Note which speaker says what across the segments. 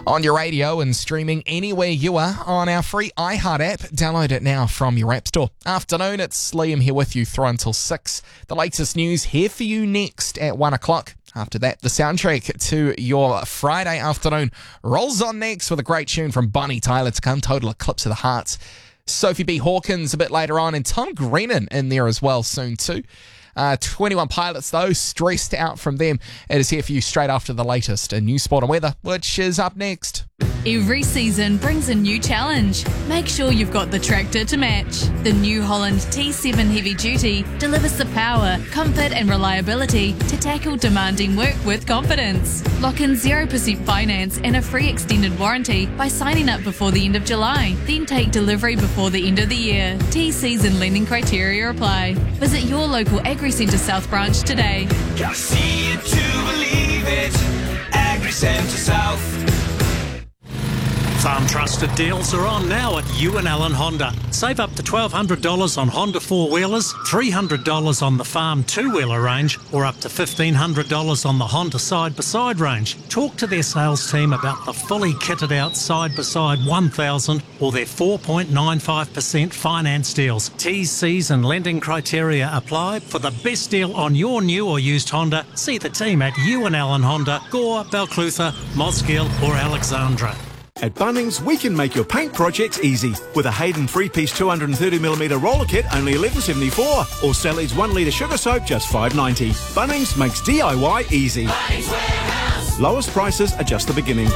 Speaker 1: on your radio and streaming anywhere you are on our free iHeart app. Download it now from your app store. Afternoon, it's Liam here with you through until 6. The latest news here for you next at 1 o'clock. After that, the soundtrack to your Friday afternoon rolls on next with a great tune from Bonnie Tyler to come, Total Eclipse of the Heart. Sophie B. Hawkins a bit later on, and Tom Grennan in there as well soon too. 21 Pilots, though, stressed out from them. It is here for you straight after the latest in news, sport and weather, which is up next.
Speaker 2: Every season brings a new challenge. Make sure you've got the tractor to match. The New Holland T7 Heavy Duty delivers the power, comfort and reliability to tackle demanding work with confidence. Lock in 0% finance and a free extended warranty by signing up before the end of July. Then take delivery before the end of the year. TCs and lending criteria apply. Visit your local AgriCentre South branch today.
Speaker 3: Gotta see it to believe it. AgriCentre South.
Speaker 4: Farm Trusted deals are on now at Ewan Allen Honda. Save up to $1,200 on Honda 4-wheelers, $300 on the Farm 2-wheeler range, or up to $1,500 on the Honda side-by-side range. Talk to their sales team about the fully kitted out side-by-side 1000 or their 4.95% finance deals. T's, C's and lending criteria apply. For the best deal on your new or used Honda, see the team at Ewan Allen Honda, Gore, Balclutha, Mosgiel or Alexandra.
Speaker 5: At Bunnings, we can make your paint projects easy. With a Hayden 3-piece 230mm roller kit, only $11.74. Or Sally's 1 litre sugar soap, just $5.90. Bunnings makes DIY easy.
Speaker 3: Bunnings Warehouse.
Speaker 5: Lowest prices are just the beginning.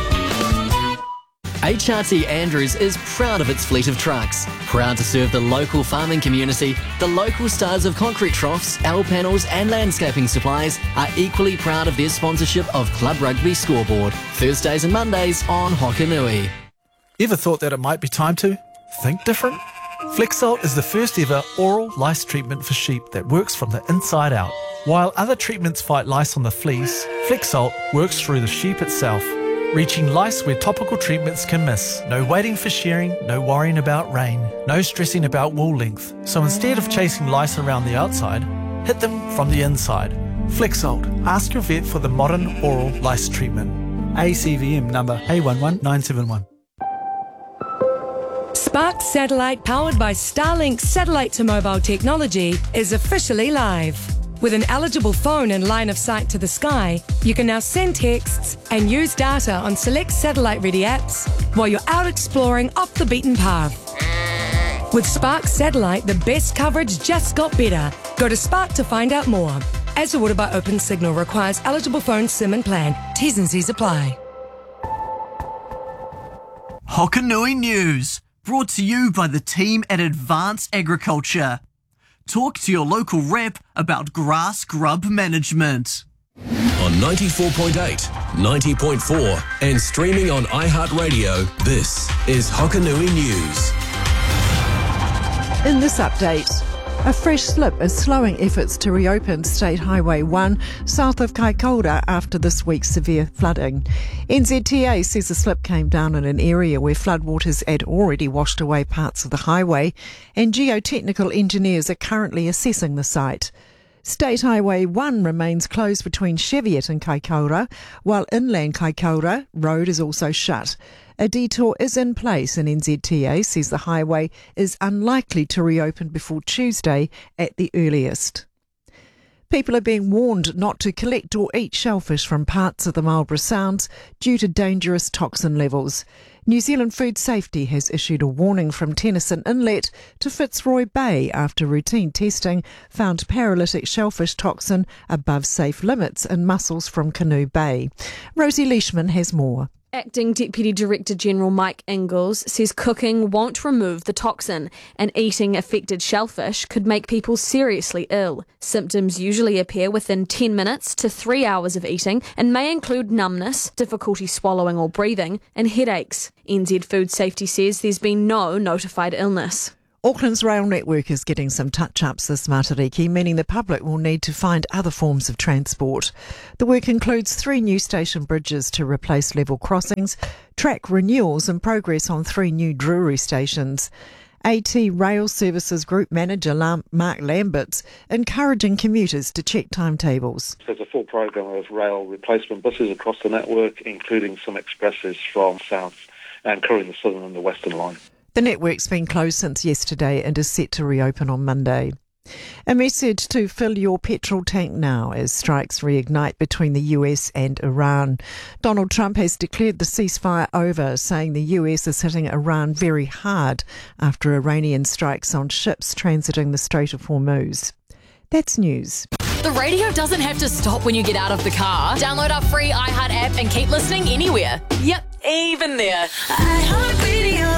Speaker 6: HRT Andrews is proud of its fleet of trucks. Proud to serve the local farming community, the local stars of concrete troughs, L panels and landscaping supplies are equally proud of their sponsorship of Club Rugby Scoreboard. Thursdays and Mondays on Hokanui.
Speaker 7: Ever thought that it might be time to think different? Flexalt is the first ever oral lice treatment for sheep that works from the inside out. While other treatments fight lice on the fleece, Flexalt works through the sheep itself, reaching lice where topical treatments can miss. No waiting for shearing, no worrying about rain, no stressing about wool length. So instead of chasing lice around the outside, hit them from the inside. Flexalt. Ask your vet for the modern oral lice treatment. ACVM number A11971.
Speaker 8: Spark Satellite, powered by Starlink satellite to mobile technology, is officially live. With an eligible phone and line of sight to the sky, you can now send texts and use data on select satellite-ready apps while you're out exploring off the beaten path. With Spark Satellite, the best coverage just got better. Go to Spark to find out more. As awarded by Open Signal, requires eligible phone SIM and plan. T's and C's apply.
Speaker 9: Hokanui News, brought to you by the team at Advanced Agriculture. Talk to your local rep about grass grub management.
Speaker 10: On 94.8, 90.4 and streaming on iHeartRadio, this is Hokanui News.
Speaker 11: In this update, a fresh slip is slowing efforts to reopen State Highway 1 south of Kaikoura after this week's severe flooding. NZTA says the slip came down in an area where floodwaters had already washed away parts of the highway, and geotechnical engineers are currently assessing the site. State Highway 1 remains closed between Cheviot and Kaikoura, while inland Kaikoura Road is also shut. A detour is in place, and NZTA says the highway is unlikely to reopen before Tuesday at the earliest. People are being warned not to collect or eat shellfish from parts of the Marlborough Sounds due to dangerous toxin levels. New Zealand Food Safety has issued a warning from Tennyson Inlet to Fitzroy Bay after routine testing found paralytic shellfish toxin above safe limits in mussels from Canoe Bay. Rosie Leishman has more.
Speaker 12: Acting Deputy Director General Mike Ingalls says cooking won't remove the toxin, and eating affected shellfish could make people seriously ill. Symptoms usually appear within 10 minutes to 3 hours of eating and may include numbness, difficulty swallowing or breathing, and headaches. NZ Food Safety says there's been no notified illness.
Speaker 11: Auckland's rail network is getting some touch-ups this Matariki, meaning the public will need to find other forms of transport. The work includes 3 new station bridges to replace level crossings, track renewals and progress on 3 new Drury stations. AT Rail Services Group Manager Mark Lambert's encouraging commuters to check timetables.
Speaker 13: There's a full program of rail replacement buses across the network, including some expresses from south, including the southern and the western line.
Speaker 11: The network's been closed since yesterday and is set to reopen on Monday. A message to fill your petrol tank now as strikes reignite between the US and Iran. Donald Trump has declared the ceasefire over, saying the US is hitting Iran very hard after Iranian strikes on ships transiting the Strait of Hormuz. That's news.
Speaker 14: The radio doesn't have to stop when you get out of the car. Download our free iHeart app and keep listening anywhere. Yep, even there. iHeart Radio.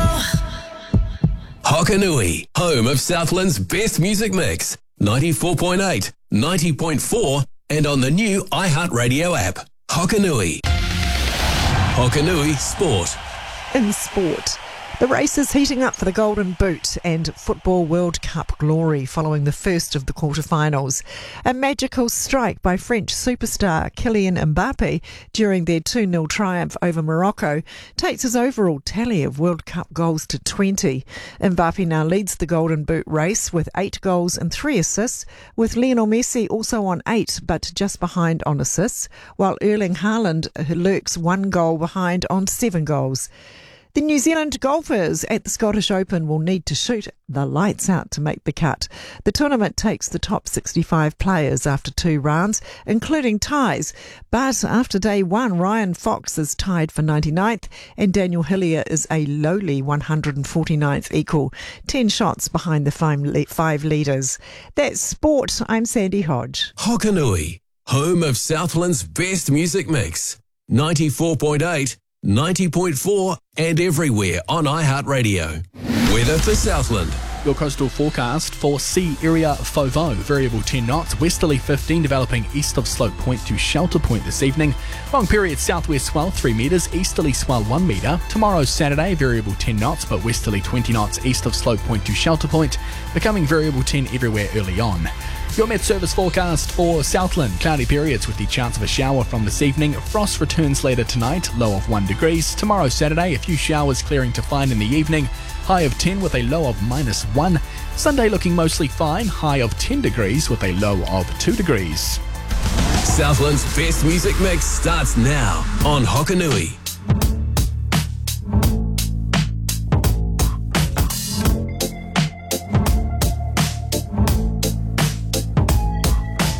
Speaker 10: Hokanui, home of Southland's best music mix. 94.8, 90.4 and on the new iHeartRadio app. Hokanui. Hokanui Sport.
Speaker 11: In sport, the race is heating up for the Golden Boot and Football World Cup glory following the first of the quarterfinals. A magical strike by French superstar Kylian Mbappe during their 2-0 triumph over Morocco takes his overall tally of World Cup goals to 20. Mbappe now leads the Golden Boot race with 8 goals and 3 assists, with Lionel Messi also on 8 but just behind on assists, while Erling Haaland lurks 1 goal behind on 7 goals. The New Zealand golfers at the Scottish Open will need to shoot the lights out to make the cut. The tournament takes the top 65 players after 2 rounds, including ties. But after day 1, Ryan Fox is tied for 99th and Daniel Hillier is a lowly 149th equal, 10 shots behind the 5 leaders. That's sport. I'm Sandy Hodge.
Speaker 10: Hokanui, home of Southland's best music mix. 94.8, 90.4 and everywhere on iHeartRadio. Weather for Southland.
Speaker 15: Your coastal forecast for sea area Fovo, variable 10 knots, westerly 15 developing east of Slope Point to Shelter Point this evening. Long period southwest swell 3 metres, easterly swell 1 metre. Tomorrow Saturday, variable 10 knots but westerly 20 knots east of Slope Point to Shelter Point, becoming variable 10 everywhere early on. Your Met Service forecast for Southland, cloudy periods with the chance of a shower from this evening. Frost returns later tonight, low of 1 degrees. Tomorrow Saturday, a few showers clearing to fine in the evening, high of 10 with a low of -1. Sunday looking mostly fine, high of 10 degrees with a low of 2 degrees.
Speaker 10: Southland's best music mix starts now on Hokanui.